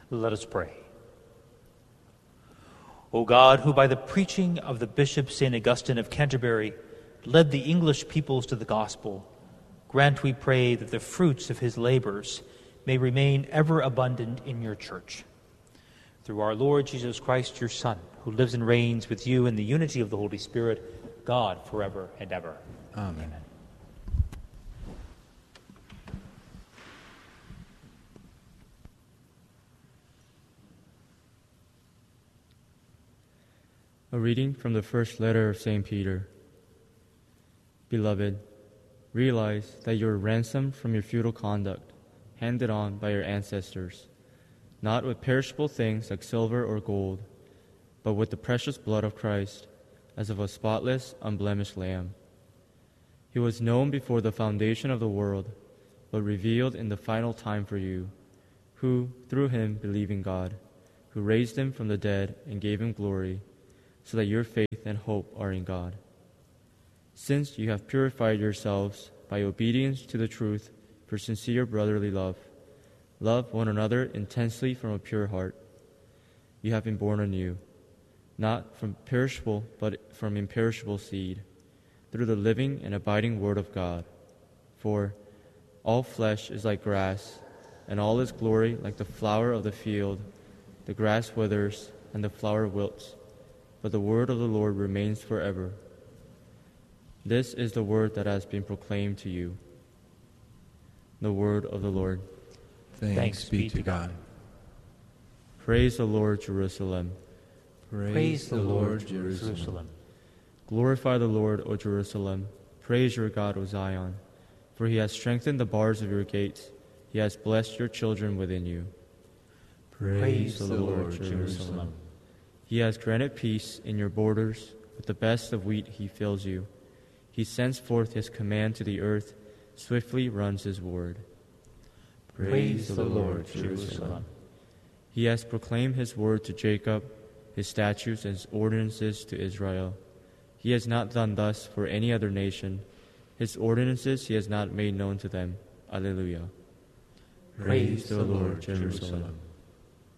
Let us pray. O God, who by the preaching of the Bishop St. Augustine of Canterbury led the English peoples to the gospel, grant, we pray, that the fruits of his labors may remain ever abundant in your church. Through our Lord Jesus Christ, your Son, who lives and reigns with you in the unity of the Holy Spirit, God, forever and ever. Amen. Amen. A reading from the first letter of St. Peter. Beloved, realize that you were ransomed from your futile conduct, handed on by your ancestors, not with perishable things like silver or gold, but with the precious blood of Christ, as of a spotless, unblemished lamb. He was known before the foundation of the world, but revealed in the final time for you, who, through him, believe in God, who raised him from the dead and gave him glory, so that your faith and hope are in God. Since you have purified yourselves by obedience to the truth for sincere brotherly love, love one another intensely from a pure heart. You have been born anew, not from perishable but from imperishable seed, through the living and abiding Word of God. For all flesh is like grass, and all its glory like the flower of the field. The grass withers, and the flower wilts, but the word of the Lord remains forever. This is the word that has been proclaimed to you. The word of the Lord. Thanks be to God. Praise the Lord, Jerusalem. Praise the Lord, Jerusalem. Glorify the Lord, O Jerusalem. Praise your God, O Zion. For he has strengthened the bars of your gates. He has blessed your children within you. Praise the Lord, Jerusalem. He has granted peace in your borders. With the best of wheat he fills you. He sends forth his command to the earth, swiftly runs his word. Praise the Lord, Jerusalem. He has proclaimed his word to Jacob, his statutes and his ordinances to Israel. He has not done thus for any other nation. His ordinances he has not made known to them. Alleluia. Praise the Lord, Jerusalem.